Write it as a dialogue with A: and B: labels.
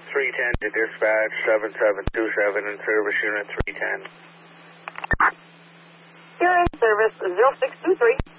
A: 310 to dispatch 7727 in service unit 310.
B: You're in service 0623.